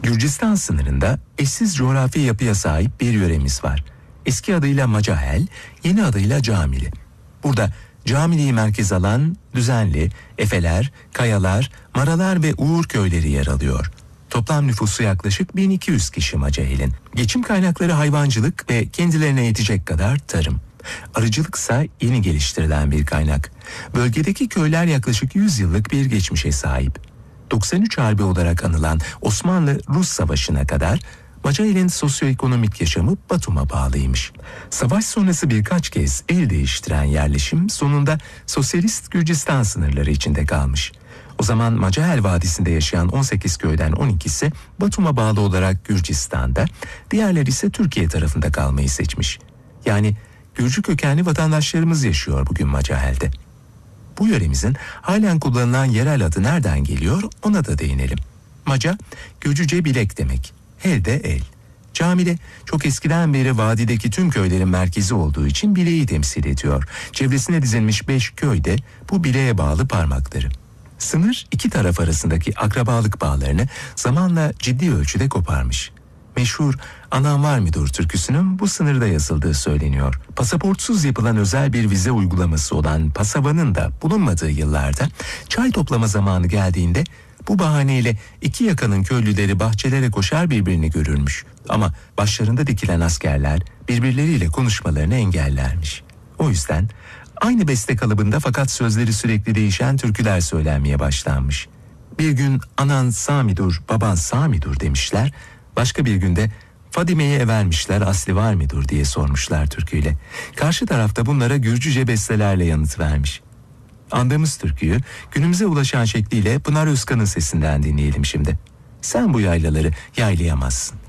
Gürcistan sınırında eşsiz coğrafi yapıya sahip bir yöremiz var. Eski adıyla Macahel, yeni adıyla Camili. Burada Camili'yi merkez alan Düzenli, Efeler, Kayalar, Maralar ve Uğur köyleri yer alıyor. Toplam nüfusu yaklaşık 1200 kişi Macahel'in. Geçim kaynakları hayvancılık ve kendilerine yetecek kadar tarım. Arıcılıksa yeni geliştirilen bir kaynak. Bölgedeki köyler yaklaşık 100 yıllık bir geçmişe sahip. 93 Harbi olarak anılan Osmanlı-Rus Savaşı'na kadar Macahel'in sosyoekonomik yaşamı Batum'a bağlıymış. Savaş sonrası birkaç kez el değiştiren yerleşim sonunda Sosyalist Gürcistan sınırları içinde kalmış. O zaman Macahel Vadisi'nde yaşayan 18 köyden 12'si Batum'a bağlı olarak Gürcistan'da, diğerleri ise Türkiye tarafında kalmayı seçmiş. Yani Gürcü kökenli vatandaşlarımız yaşıyor bugün Macahel'de. Bu yöremizin halen kullanılan yerel adı nereden geliyor ona da değinelim. Maca, Gürcüce bilek demek. El de el. Camile çok eskiden beri vadideki tüm köylerin merkezi olduğu için bileği temsil ediyor. Çevresine dizilmiş 5 köy de bu bileğe bağlı parmakları. Sınır iki taraf arasındaki akrabalık bağlarını zamanla ciddi ölçüde koparmış. Meşhur "Anam var mıdır" türküsünün bu sınırda yazıldığı söyleniyor. Pasaportsuz yapılan özel bir vize uygulaması olan Pasava'nın da bulunmadığı yıllarda çay toplama zamanı geldiğinde bu bahaneyle iki yakanın köylüleri bahçelere koşar birbirini görürmüş. Ama başlarında dikilen askerler birbirleriyle konuşmalarını engellermiş. O yüzden aynı beste kalıbında fakat sözleri sürekli değişen türküler söylenmeye başlanmış. Bir gün "Anan samidur, baban samidur" demişler. Başka bir günde "Fadime'yi vermişler, asli var mıdır" diye sormuşlar türküyle. Karşı tarafta bunlara Gürcüce bestelerle yanıt vermiş. Andığımız türküyü günümüze ulaşan şekliyle Pınar Özkan'ın sesinden dinleyelim şimdi. Sen bu yaylaları yaylayamazsın.